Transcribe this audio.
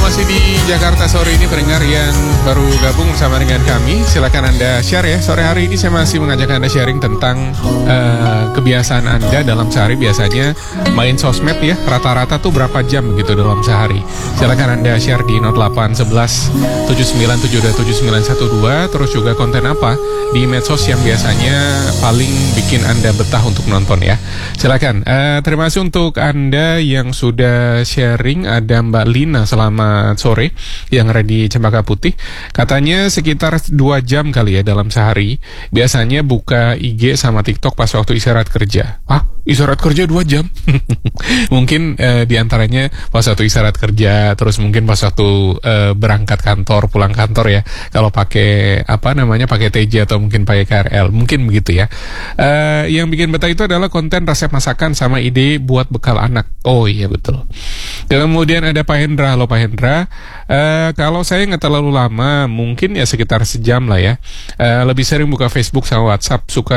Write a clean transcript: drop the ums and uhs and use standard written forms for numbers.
masih di Jakarta sore ini pendengar yang baru gabung bersama dengan kami. Silakan Anda share ya. Sore hari ini saya masih mengajak Anda sharing tentang kebiasaan Anda dalam sehari. Biasanya main sosmed ya, rata-rata tuh berapa jam gitu dalam sehari. Silakan Anda share di 0811 79727912. Terus juga konten apa di medsos yang biasanya paling bikin Anda betah untuk nonton ya. Silakan. Terima kasih untuk Anda yang sudah sharing. Ada Mbak Lina, selamat sore, yang ada di Cempaka Putih. Katanya sekitar 2 jam kali ya dalam sehari. Biasanya buka IG sama TikTok pas waktu istirahat kerja. Istirahat kerja 2 jam? Mungkin diantaranya pas waktu istirahat kerja, terus mungkin pas waktu berangkat kantor, pulang kantor ya. Kalau pakai pakai TJ atau mungkin pakai KRL, mungkin begitu ya. Yang bikin betah itu adalah konten resep masakan sama ide buat bekal anak. Oh iya betul. Kemudian ada Pak Hendra. Halo Pak Hendra. Kalau saya nggak terlalu lama, mungkin ya sekitar sejam lah ya. Lebih sering buka Facebook sama WhatsApp. Suka